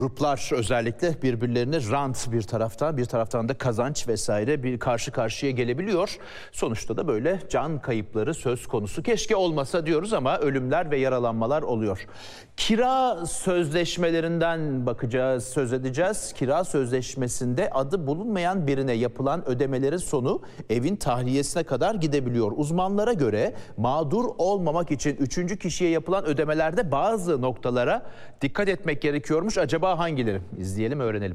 Gruplar özellikle birbirlerine rant bir taraftan da kazanç vesaire bir karşı karşıya gelebiliyor. Sonuçta da böyle can kayıpları söz konusu. Keşke olmasa diyoruz ama ölümler ve yaralanmalar oluyor. Kira sözleşmelerinden söz edeceğiz. Kira sözleşmesinde adı bulunmayan birine yapılan ödemelerin sonu evin tahliyesine kadar gidebiliyor. Uzmanlara göre mağdur olmamak için üçüncü kişiye yapılan ödemelerde bazı noktalara dikkat etmek gerekiyormuş. Acaba hangileri? İzleyelim, öğrenelim.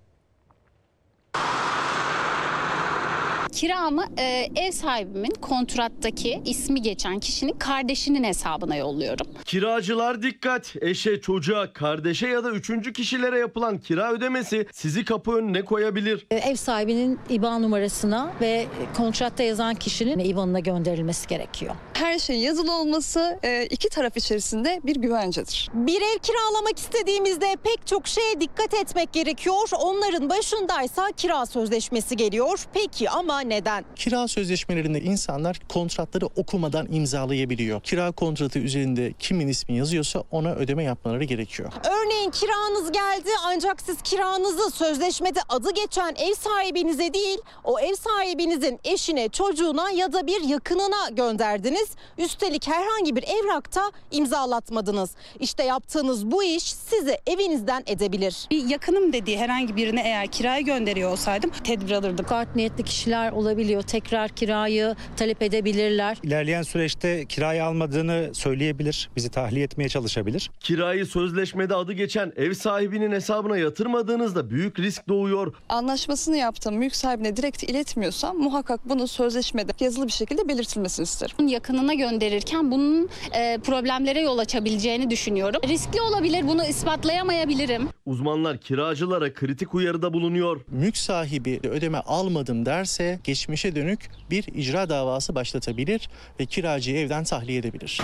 Kiramı ev sahibimin kontrattaki ismi geçen kişinin kardeşinin hesabına yolluyorum. Kiracılar dikkat! Eşe, çocuğa, kardeşe ya da üçüncü kişilere yapılan kira ödemesi sizi kapı önüne koyabilir. Ev sahibinin IBAN numarasına ve kontratta yazan kişinin IBAN'ına gönderilmesi gerekiyor. Her şeyin yazılı olması iki taraf içerisinde bir güvencedir. Bir ev kiralamak istediğimizde pek çok şeye dikkat etmek gerekiyor. Onların başındaysa kira sözleşmesi geliyor. Peki ama neden? Kira sözleşmelerinde insanlar kontratları okumadan imzalayabiliyor. Kira kontratı üzerinde kimin ismi yazıyorsa ona ödeme yapmaları gerekiyor. Örneğin kiranız geldi ancak siz kiranızı sözleşmede adı geçen ev sahibinize değil, o ev sahibinizin eşine, çocuğuna ya da bir yakınına gönderdiniz. Üstelik herhangi bir evrakta imzalatmadınız. İşte yaptığınız bu iş sizi evinizden edebilir. Bir yakınım dediği herhangi birine eğer kiraya gönderiyor olsaydım tedbir alırdım. Art niyetli kişiler olabiliyor. Tekrar kirayı talep edebilirler. İlerleyen süreçte kirayı almadığını söyleyebilir. Bizi tahliye etmeye çalışabilir. Kirayı sözleşmede adı geçen ev sahibinin hesabına yatırmadığınızda büyük risk doğuyor. Anlaşmasını yaptığım mülk sahibine direkt iletmiyorsam muhakkak bunu sözleşmede yazılı bir şekilde belirtilmesini isterim. Yakınına gönderirken bunun problemlere yol açabileceğini düşünüyorum. Riskli olabilir, bunu ispatlayamayabilirim. Uzmanlar kiracılara kritik uyarıda bulunuyor. Mülk sahibi ödeme almadım derse geçmişe dönük bir icra davası başlatabilir ve kiracıyı evden tahliye edebilir.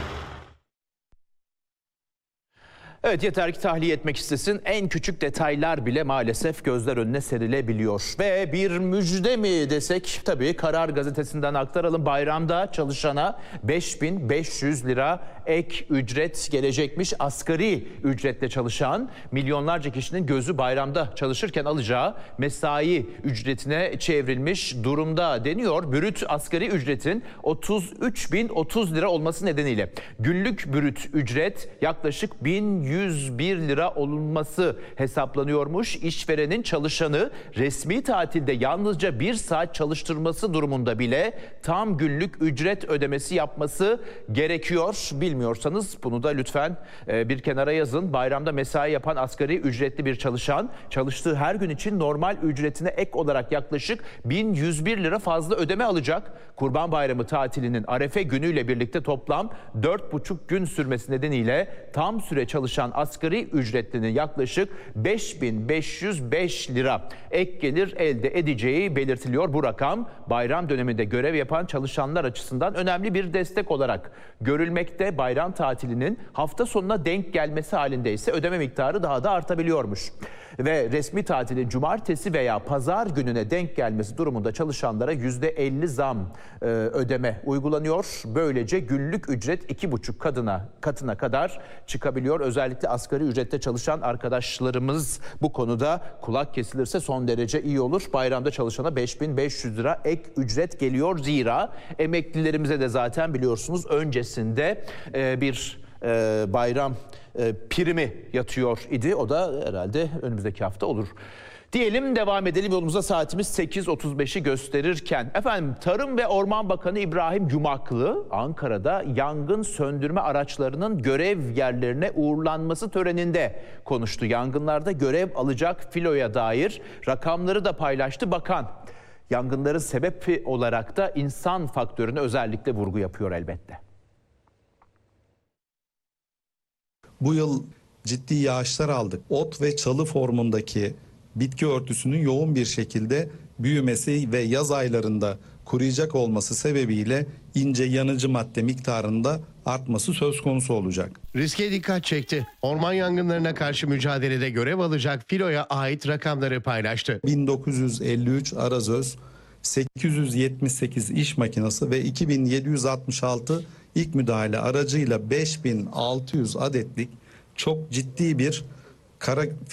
Evet, yeter ki tahliye etmek istesin. En küçük detaylar bile maalesef gözler önüne serilebiliyor. Ve bir müjde mi desek, tabii Karar Gazetesi'nden aktaralım. Bayramda çalışana 5.500 lira ek ücret gelecekmiş. Asgari ücretle çalışan milyonlarca kişinin gözü bayramda çalışırken alacağı mesai ücretine çevrilmiş durumda deniyor. Brüt asgari ücretin 33.030 lira olması nedeniyle günlük brüt ücret yaklaşık 1101 lira olunması hesaplanıyormuş. İşverenin çalışanı resmi tatilde yalnızca 1 saat çalıştırması durumunda bile tam günlük ücret ödemesi yapması gerekiyor. Bilmiyorsanız bunu da lütfen bir kenara yazın. Bayramda mesai yapan asgari ücretli bir çalışan çalıştığı her gün için normal ücretine ek olarak yaklaşık 1101 lira fazla ödeme alacak. Kurban Bayramı tatilinin Arefe günüyle birlikte toplam 4,5 gün sürmesi nedeniyle tam süre çalışan asgari ücretlinin yaklaşık 5.505 lira ek gelir elde edeceği belirtiliyor. Bu rakam bayram döneminde görev yapan çalışanlar açısından önemli bir destek olarak görülmekte. Bayram tatilinin hafta sonuna denk gelmesi halinde ise ödeme miktarı daha da artabiliyormuş. Ve resmi tatilin cumartesi veya pazar gününe denk gelmesi durumunda çalışanlara %50 zam ödeme uygulanıyor. Böylece günlük ücret 2,5 katına kadar çıkabiliyor. Özellikle asgari ücrette çalışan arkadaşlarımız bu konuda kulak kesilirse son derece iyi olur. Bayramda çalışana 5.500 lira ek ücret geliyor. Zira emeklilerimize de zaten biliyorsunuz öncesinde bir bayram primi yatıyor idi. O da herhalde önümüzdeki hafta olur. Diyelim, devam edelim yolumuza. Saatimiz 8.35'i gösterirken efendim Tarım ve Orman Bakanı İbrahim Yumaklı Ankara'da yangın söndürme araçlarının görev yerlerine uğurlanması töreninde konuştu. Yangınlarda görev alacak filoya dair rakamları da paylaştı bakan. Yangınların sebebi olarak da insan faktörüne özellikle vurgu yapıyor elbette. Bu yıl ciddi yağışlar aldık. Ot ve çalı formundaki bitki örtüsünün yoğun bir şekilde büyümesi ve yaz aylarında kuruyacak olması sebebiyle ince yanıcı madde miktarında artması söz konusu olacak. Riske dikkat çekti. Orman yangınlarına karşı mücadelede görev alacak filoya ait rakamları paylaştı. 1953 arazöz, 878 iş makinesi ve 2766 ilk müdahale aracıyla 5600 adetlik çok ciddi bir kara